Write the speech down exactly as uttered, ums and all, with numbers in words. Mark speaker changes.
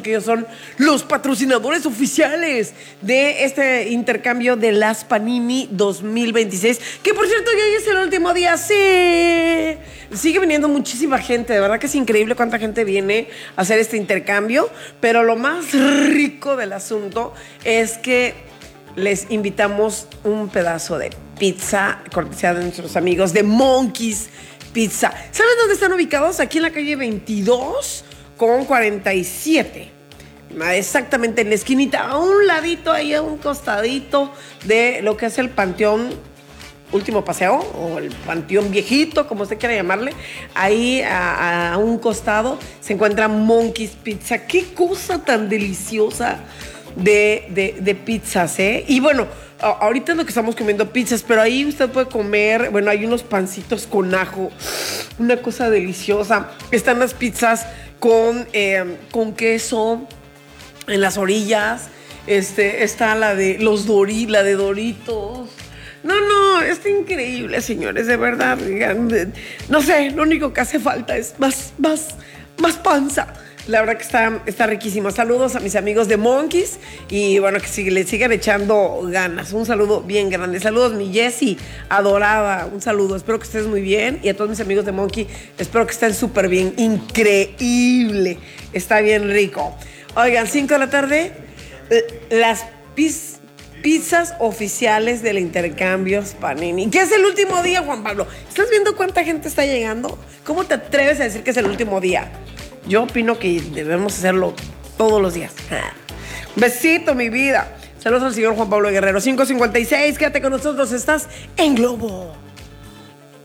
Speaker 1: porque ellos son los patrocinadores oficiales de este intercambio de las Panini dos mil veintiséis, que por cierto ya hoy es el último día. Sí, sigue viniendo muchísima gente, de verdad que es increíble cuánta gente viene a hacer este intercambio, pero lo más rico del asunto es que les invitamos un pedazo de pizza cortesía de nuestros amigos de Monkeys Pizza. ¿Saben dónde están ubicados? Aquí en la calle veintidós con cuarenta y siete. Exactamente en la esquinita, a un ladito, ahí a un costadito de lo que es el Panteón Último Paseo, o el Panteón Viejito, como usted quiera llamarle. Ahí a, a un costado se encuentra Monkeys Pizza. ¡Qué cosa tan deliciosa de, de, de pizzas, eh! Y bueno, ahorita es lo que estamos comiendo pizzas, pero ahí usted puede comer, bueno, hay unos pancitos con ajo, una cosa deliciosa. Están las pizzas con, eh, con queso en las orillas. Este, está la de los Doritos, la de Doritos. No, no, está increíble, señores, de verdad. No sé, lo único que hace falta es más, más, más panza. La verdad que está, está riquísimo. Saludos a mis amigos de Monkeys y bueno, que sigue, le sigan echando ganas. Un saludo bien grande. Saludos, mi Jessie, adorada. Un saludo. Espero que estés muy bien. Y a todos mis amigos de Monkey, espero que estén súper bien. Increíble. Está bien rico. Oigan, cinco de la tarde, las pizzas. Pizzas oficiales del intercambio Panini. ¿Qué es el último día, Juan Pablo? ¿Estás viendo cuánta gente está llegando? ¿Cómo te atreves a decir que es el último día? Yo opino que debemos hacerlo todos los días. Besito, mi vida. Saludos al señor Juan Pablo Guerrero. cinco cincuenta y seis, quédate con nosotros. Estás en Globo.